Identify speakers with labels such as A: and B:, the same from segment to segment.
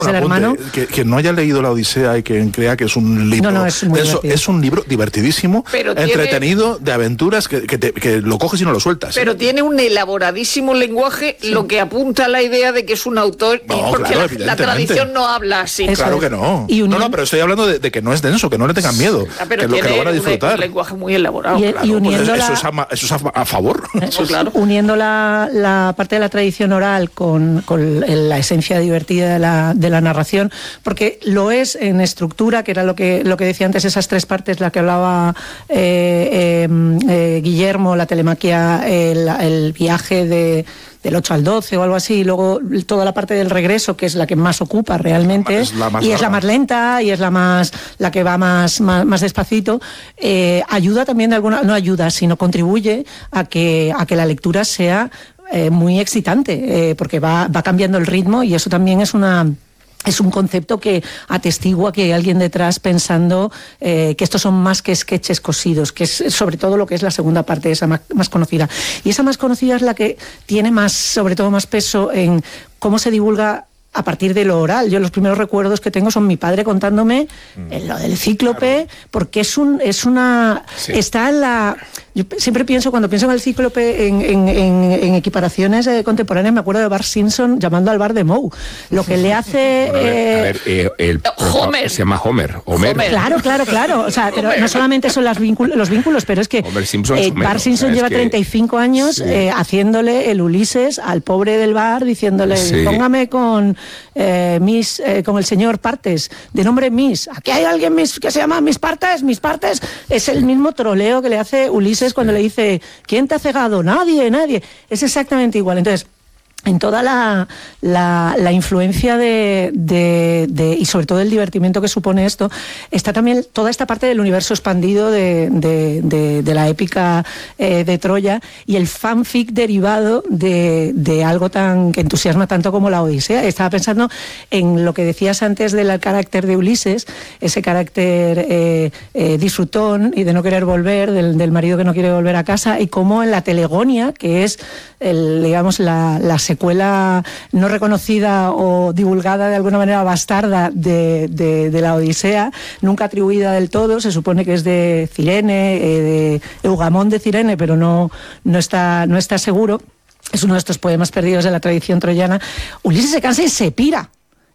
A: el hermano.
B: Que no haya leído la Odisea y que crea que es un libro.
A: No, es muy divertido.
B: Es un libro divertidísimo, entretenido, de aventuras, que lo coges y no lo sueltas.
C: Pero tiene un elaboradísimo lenguaje, lo que apunta a la idea de que es un autor, porque la tradición no habla así.
B: Claro que no. No, pero estoy hablando de que no es denso, que no le tengan miedo,
C: pero
B: que lo van a disfrutar.
C: Un lenguaje muy elaborado.
A: Y uniendo
B: eso es a favor.
C: Eso, claro.
A: Uniendo la parte de la tradición oral con la esencia divertida de la narración, porque lo es en estructura, que era lo que decía antes, esas tres partes, la que hablaba Guillermo, la telemaquia, el viaje del 8 al 12 o algo así, y luego toda la parte del regreso, que es la que más ocupa realmente, es la más lenta, y es la que va más despacito, ayuda también no ayuda, sino contribuye a que la lectura sea muy excitante, porque va cambiando el ritmo, y eso también es un concepto que atestigua que hay alguien detrás pensando que estos son más que sketches cosidos, que es sobre todo lo que es la segunda parte, esa más conocida. Y esa más conocida es la que tiene sobre todo más peso en cómo se divulga a partir de lo oral. Yo los primeros recuerdos que tengo son mi padre contándome lo del Cíclope, porque está en la... Yo siempre cuando pienso en el Cíclope, en equiparaciones contemporáneas, me acuerdo de Bart Simpson llamando al bar de Moe. Lo que le hace...
D: Homer. Se llama Homer.
A: Claro. O sea, pero no solamente son los vínculos, pero es que Bart Simpson lleva 35 años haciéndole el Ulises al pobre del bar, diciéndole, póngame con el señor Partes, de nombre Miss. Aquí hay alguien que se llama Miss Partes. Es el mismo troleo que le hace Ulises cuando le dice, ¿quién te ha cegado? Nadie. Es exactamente igual. Entonces, en toda la influencia y sobre todo el divertimento que supone esto, está también toda esta parte del universo expandido de la épica de Troya, y el fanfic derivado de algo que entusiasma tanto como la Odisea. Estaba pensando en lo que decías antes del carácter de Ulises, ese carácter disfrutón y de no querer volver, del marido que no quiere volver a casa, y cómo en la Telegonia, que es la secuela no reconocida o divulgada de alguna manera bastarda de la Odisea, nunca atribuida del todo, se supone que es de Cirene, de Eugamón de Cirene, pero no está seguro. Es uno de estos poemas perdidos de la tradición troyana. Ulises se cansa y se pira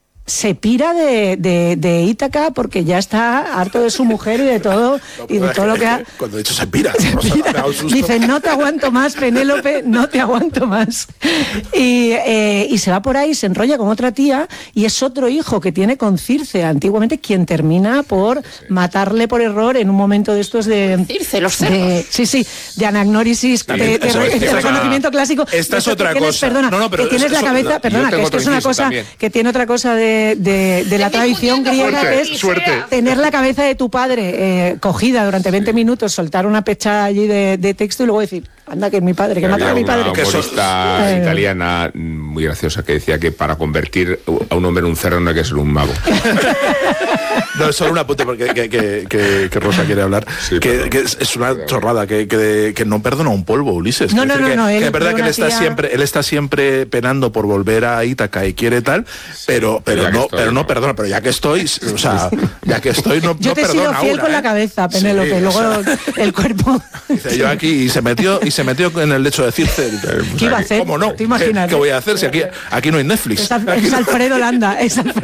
A: de Ítaca, porque ya está harto de su mujer y de todo lo que ha...
B: Cuando de hecho se pira.
A: Dice, no te aguanto más, Penélope, no te aguanto más. Y se va por ahí, se enrolla con otra tía, y es otro hijo que tiene con Circe, antiguamente, quien termina por matarle por error en un momento de estos de...
C: Circe, los cerdos.
A: De anagnórisis, de reconocimiento clásico.
B: Esta es otra cosa.
A: Perdona, que tienes la cabeza... Perdona, que esto es una cosa que tiene otra cosa de la tradición griega, que es tener la cabeza de tu padre cogida durante 20 minutos, soltar una pecha allí de texto y luego decir, anda, que es mi padre, que mata a mi padre.
D: Una humorista italiana muy graciosa que decía que para convertir a un hombre en un cerdo no hay que ser un mago.
B: No, es solo un apunte porque que Rosa quiere hablar. Sí, que es una chorrada, que no perdona un polvo, Ulises.
A: No,
B: es verdad que él está siempre penando por volver a Ítaca y quiere tal, pero no perdona. Pero ya que estoy, no
A: yo te he sido fiel con la cabeza, Penélope, luego el cuerpo.
B: Dice, yo aquí, y se metió en el lecho de Circe.
A: ¿Qué iba a hacer?
B: ¿Cómo no?
A: ¿Te imaginas?
B: ¿Qué voy a hacer si aquí no hay Netflix?
A: Es Alfredo Landa,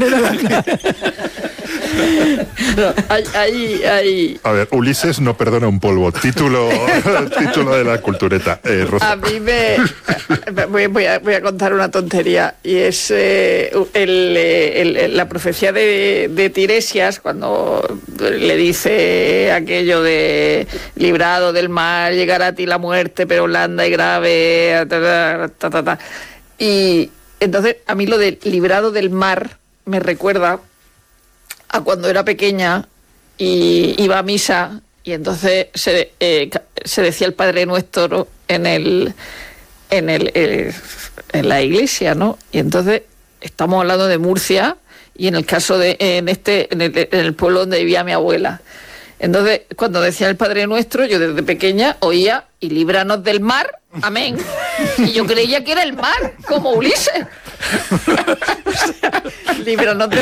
C: No, hay...
E: A ver, Ulises no perdona un polvo. Título de la cultureta. Rosa.
C: A mí voy a contar una tontería, y es la profecía de Tiresias, cuando le dice aquello de librado del mar, llegará a ti la muerte, pero blanda y grave, Y entonces a mí lo de librado del mar me recuerda a cuando era pequeña y iba a misa, y entonces se decía el Padre Nuestro en la iglesia, ¿no? Y entonces estamos hablando de Murcia, y en el caso en el pueblo donde vivía mi abuela. Entonces, cuando decía el Padre Nuestro, yo desde pequeña oía, y líbranos del mar, amén. Y yo creía que era el mar, como Ulises. O sea, líbranos del